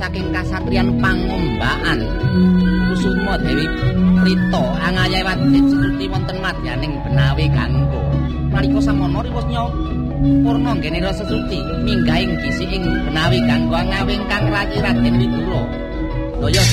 saking kasatriyan Pangombaan Kusuma Dewi Prita angayewat Situti wonten madyaning Benawi Gangga. Nalika samono riwasnya purna nggene Sesuci minggahing gisi ing Benawi Gangga ngawing kang rayi Raden Widura. Daya